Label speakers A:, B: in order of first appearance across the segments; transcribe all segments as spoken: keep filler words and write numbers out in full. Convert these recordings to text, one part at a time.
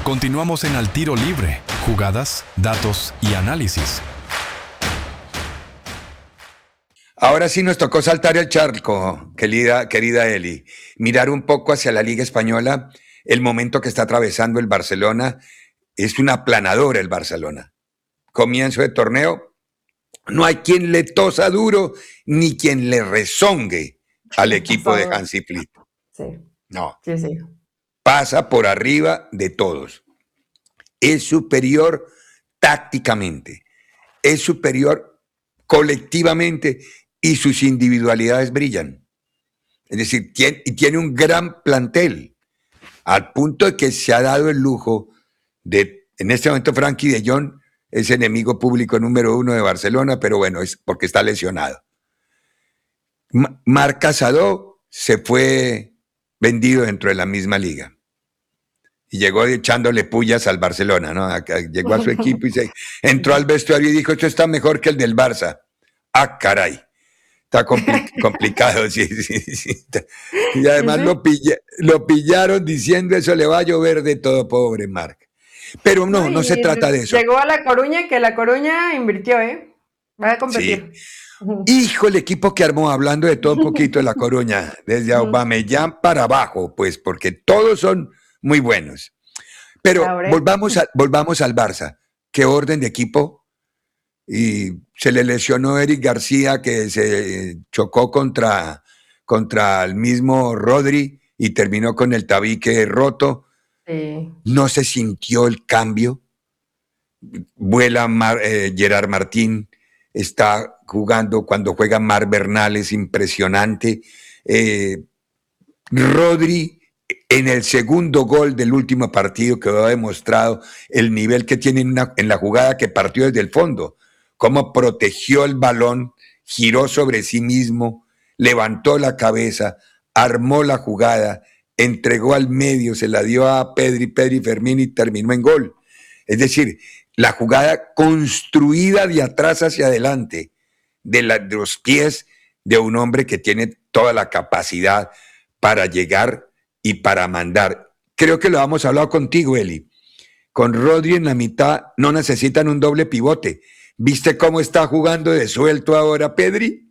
A: Continuamos en Al Tiro Libre, jugadas, datos y análisis.
B: Ahora sí nos tocó saltar el charco, querida, querida Eli, mirar un poco hacia la Liga Española. El momento que está atravesando el Barcelona es una aplanadora el Barcelona. Comienzo de torneo, no hay quien le tosa duro ni quien le rezongue al equipo de Hansi Flick.
C: Sí.
B: No.
C: Sí, sí.
B: Pasa por arriba de todos. Es superior tácticamente, es superior colectivamente y sus individualidades brillan. Es decir, tiene, y tiene un gran plantel, al punto de que se ha dado el lujo de, en este momento Frenkie de Jong es enemigo público número uno de Barcelona, pero bueno, es porque está lesionado. Marc Casado se fue vendido dentro de la misma liga. Y llegó echándole pullas al Barcelona, ¿no? Llegó a su equipo y se entró al vestuario y dijo, esto está mejor que el del Barça. Ah, caray. Está compli- complicado, sí, sí, sí. Y además lo, pilla, lo pillaron diciendo eso le va a llover de todo, pobre Marc. Pero no, no se trata de eso.
C: Llegó a La Coruña, que La Coruña invirtió, ¿eh? Va a competir.
B: Sí. Hijo, el equipo que armó, hablando de todo un poquito de La Coruña, desde Aubameyang para abajo, pues, porque todos son muy buenos. Pero volvamos, a, volvamos al Barça. ¿Qué orden de equipo? Y se le lesionó Eric García, que se chocó contra, contra el mismo Rodri y terminó con el tabique roto.
C: Sí.
B: No se sintió el cambio. Vuela Mar, eh, Gerard Martín, está jugando, cuando juega Mar Bernal es impresionante. Eh, Rodri, en el segundo gol del último partido, que ha demostrado el nivel que tiene en, una, en la jugada que partió desde el fondo, cómo protegió el balón, giró sobre sí mismo, levantó la cabeza, armó la jugada, entregó al medio, se la dio a Pedri, Pedri Fermín y terminó en gol. Es decir, la jugada construida de atrás hacia adelante, de, la, de los pies de un hombre que tiene toda la capacidad para llegar y para mandar. Creo que lo hemos hablado contigo, Eli. Con Rodri en la mitad no necesitan un doble pivote. ¿Viste cómo está jugando de suelto ahora Pedri?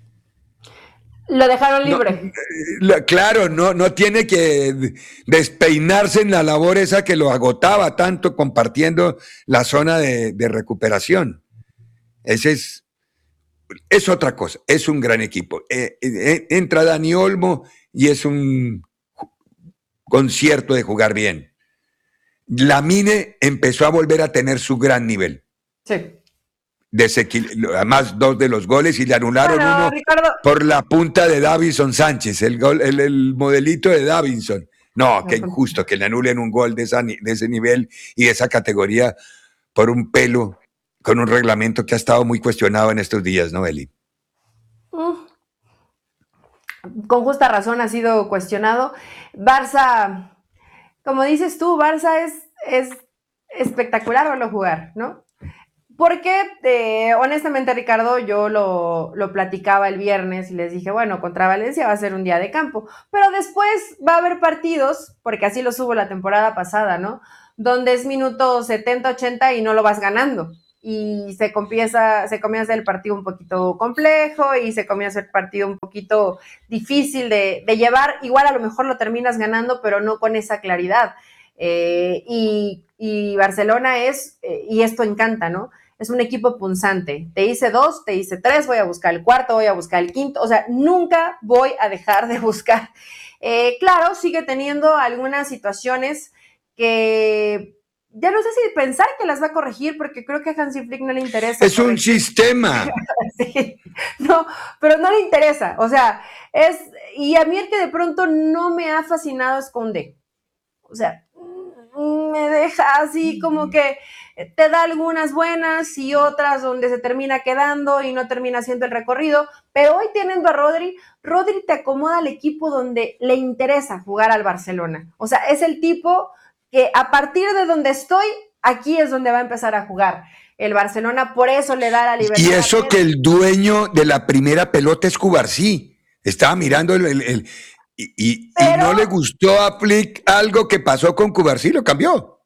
C: Lo dejaron libre.
B: No, claro, no, no tiene que despeinarse en la labor esa que lo agotaba tanto compartiendo la zona de, de recuperación. Ese es, es otra cosa, es un gran equipo. Eh, eh, entra Dani Olmo y es un concierto de jugar bien. Lamine empezó a volver a tener su gran nivel.
C: Sí.
B: Desequil- además dos de los goles y le anularon
C: bueno,
B: uno
C: Ricardo,
B: por la punta de Davinson Sánchez, el, gol, el, el modelito de Davinson. No, qué injusto que le anulen un gol de, esa, de ese nivel y de esa categoría por un pelo, con un reglamento que ha estado muy cuestionado en estos días, ¿no, Eli?
C: Con justa razón ha sido cuestionado. Barça, como dices tú, Barça es, es espectacular verlo jugar, ¿no? Porque, eh, honestamente, Ricardo, yo lo, lo platicaba el viernes y les dije, bueno, contra Valencia va a ser un día de campo, pero después va a haber partidos, porque así lo subo la temporada pasada, ¿no? Donde es minuto setenta, ochenta y no lo vas ganando. Y se comienza, se comienza el partido un poquito complejo y se comienza el partido un poquito difícil de, de llevar. Igual a lo mejor lo terminas ganando, pero no con esa claridad. Eh, y, y Barcelona es, eh, y esto encanta, ¿no? Es un equipo punzante. Te hice dos, te hice tres, voy a buscar el cuarto, voy a buscar el quinto. O sea, nunca voy a dejar de buscar. Eh, claro, sigue teniendo algunas situaciones que ya no sé si pensar que las va a corregir, porque creo que a Hansi Flick no le interesa.
B: Es corregir. Un sistema.
C: Sí, no, pero no le interesa. O sea, es, y a mí el que de pronto no me ha fascinado es Koundé. O sea, me deja así como que te da algunas buenas y otras donde se termina quedando y no termina haciendo el recorrido, pero hoy teniendo a Rodri, Rodri te acomoda al equipo donde le interesa jugar al Barcelona. O sea, es el tipo que a partir de donde estoy, aquí es donde va a empezar a jugar el Barcelona, por eso le da la libertad.
B: Y eso que el dueño de la primera pelota es Cubarsí, estaba mirando el... el, el y, y, Pero, y no le gustó a Flick algo que pasó con Cubarsí, lo cambió.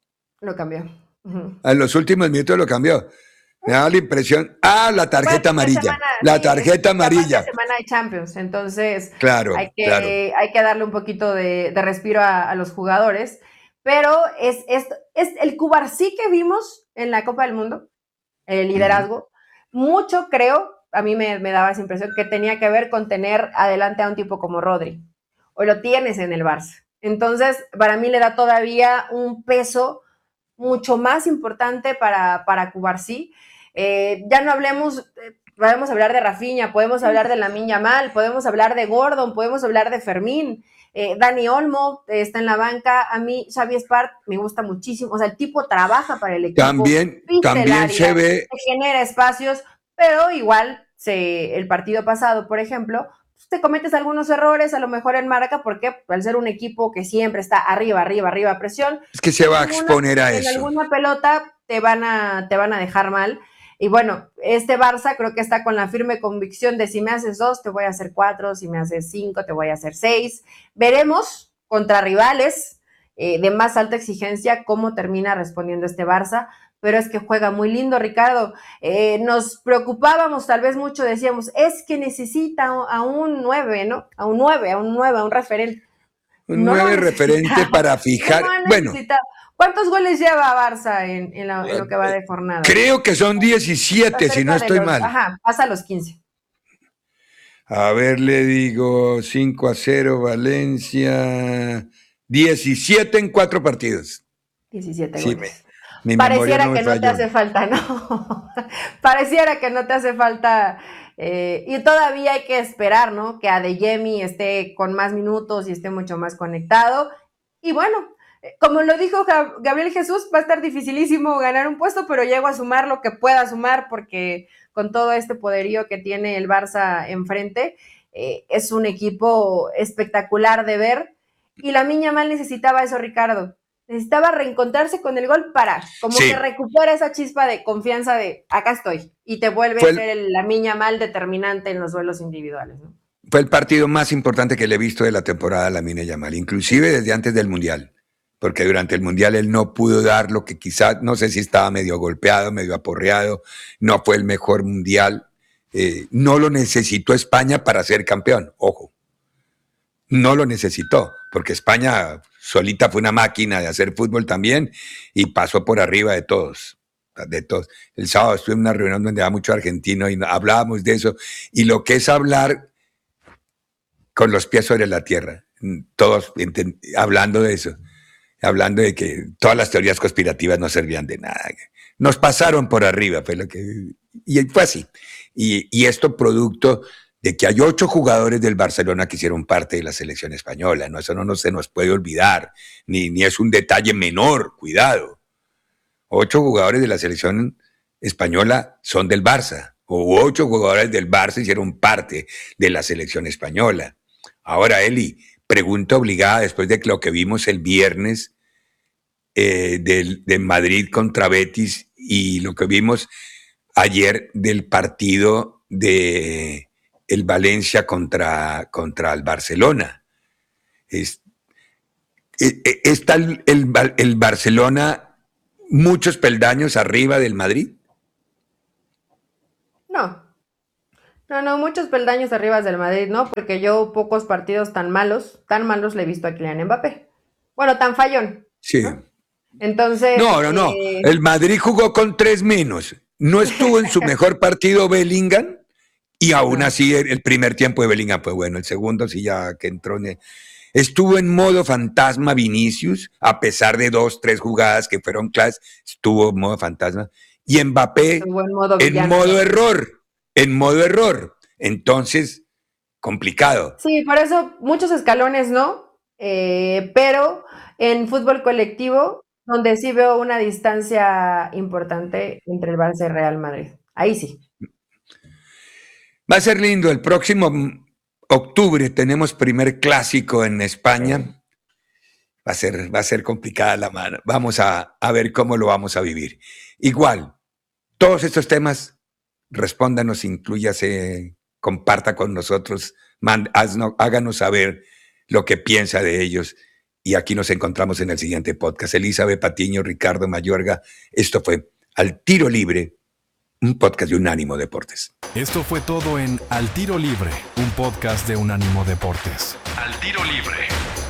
C: Lo cambió. Uh-huh.
B: A los últimos minutos lo cambió. Me daba la impresión, ah, la tarjeta
C: bueno,
B: amarilla,
C: semana,
B: la
C: sí,
B: tarjeta
C: es,
B: amarilla.
C: es semana de Champions, entonces
B: claro,
C: hay que,
B: claro.
C: hay que darle un poquito de, de respiro a, a, los jugadores, pero es, es, es el Cubarsí que vimos en la Copa del Mundo, el liderazgo, uh-huh. mucho creo, a mí me, me daba esa impresión, que tenía que ver con tener adelante a un tipo como Rodri, o lo tienes en el Barça, entonces para mí le da todavía un peso mucho más importante para, para Cubarsí. Eh, ya no hablemos, eh, podemos hablar de Rafinha, podemos hablar de Lamine Yamal, podemos hablar de Gordon, podemos hablar de Fermín, eh, Dani Olmo eh, está en la banca, a mí Xavi Espart me gusta muchísimo, o sea, el tipo trabaja para el equipo,
B: también, también el área, se ve,
C: se genera espacios, pero igual se, el partido pasado, por ejemplo, te cometes algunos errores, a lo mejor en marca, porque al ser un equipo que siempre está arriba, arriba, arriba, presión,
B: es que se va a
C: alguna,
B: exponer a
C: en
B: eso.
C: En alguna pelota te van, a, te van a dejar mal. Y bueno, este Barça creo que está con la firme convicción de si me haces dos, te voy a hacer cuatro, si me haces cinco, te voy a hacer seis. Veremos contra rivales eh, de más alta exigencia cómo termina respondiendo este Barça, pero es que juega muy lindo, Ricardo. Eh, nos preocupábamos tal vez mucho, decíamos, es que necesita a un nueve, ¿no? A un nueve, a un nueve, a un referente.
B: Un no nueve referente para fijar. No bueno,
C: ¿cuántos goles lleva Barça en, en, la, en, lo que va de jornada?
B: Creo que son diecisiete, si no estoy
C: los,
B: mal.
C: Ajá, pasa a los quince.
B: A ver, le digo cinco a cero Valencia. diecisiete en cuatro partidos.
C: diecisiete sí, goles.
B: Me, mi
C: Pareciera
B: no
C: que no te hace falta, ¿no? Pareciera que no te hace falta. Eh, y todavía hay que esperar, ¿no? Que Adeyemi esté con más minutos y esté mucho más conectado. Y bueno, como lo dijo Gabriel Jesús, va a estar dificilísimo ganar un puesto, pero llego a sumar lo que pueda sumar, porque con todo este poderío que tiene el Barça enfrente, eh, es un equipo espectacular de ver. Y Lamine Yamal necesitaba eso, Ricardo. Necesitaba reencontrarse con el gol para, como sí. que recupera esa chispa de confianza de acá estoy, y te vuelve Fue a ser el Lamine Yamal determinante en los duelos individuales, ¿no?
B: Fue el partido más importante que le he visto de la temporada a Lamine Yamal, inclusive desde antes del Mundial, porque durante el Mundial él no pudo dar lo que quizás, no sé si estaba medio golpeado, medio aporreado, no fue el mejor Mundial, eh, no lo necesitó España para ser campeón, ojo. No lo necesitó, porque España solita fue una máquina de hacer fútbol también y pasó por arriba de todos, de todos. El sábado estuve en una reunión donde había mucho argentino y hablábamos de eso, y lo que es hablar con los pies sobre la tierra, todos hablando de eso, hablando de que todas las teorías conspirativas no servían de nada. Nos pasaron por arriba, fue lo que, y fue así. Y, y esto producto de que hay ocho jugadores del Barcelona que hicieron parte de la selección española, ¿no? Eso no, no se nos puede olvidar, ni, ni es un detalle menor, cuidado. Ocho jugadores de la selección española son del Barça, o ocho jugadores del Barça hicieron parte de la selección española. Ahora, Eli, pregunta obligada después de lo que vimos el viernes eh, de, de Madrid contra Betis y lo que vimos ayer del partido de el Valencia contra, contra el Barcelona. Es, ¿Está el, el, el Barcelona muchos peldaños arriba del Madrid?
C: No. No, no, muchos peldaños arriba del Madrid, ¿no? Porque yo pocos partidos tan malos, tan malos le he visto a Kylian Mbappé. Bueno, tan fallón.
B: Sí.
C: ¿no? Entonces...
B: No, no, no. Eh... El Madrid jugó con tres menos. No estuvo en su mejor partido Bellingham. Y aún así el primer tiempo de Bellingham fue bueno, el segundo sí ya que entró. En el... Estuvo en modo fantasma Vinicius, a pesar de dos, tres jugadas que fueron claras, estuvo en modo fantasma. Y Mbappé en modo, en modo error, en modo error. Entonces, complicado.
C: Sí, por eso muchos escalones no, eh, pero en fútbol colectivo, donde sí veo una distancia importante entre el Barça y Real Madrid. Ahí sí.
B: Va a ser lindo, el próximo octubre tenemos primer clásico en España. Va a ser, va a ser complicada la mano. Vamos a, a ver cómo lo vamos a vivir. Igual, todos estos temas, respóndanos, inclúyase, comparta con nosotros, mand, haznos, háganos saber lo que piensa de ellos y aquí nos encontramos en el siguiente podcast. Elizabeth Patiño, Ricardo Mayorga, esto fue Al Tiro Libre, un podcast de Unánimo Deportes.
A: Esto fue todo en Al Tiro Libre, un podcast de Unánimo Deportes. Al Tiro Libre.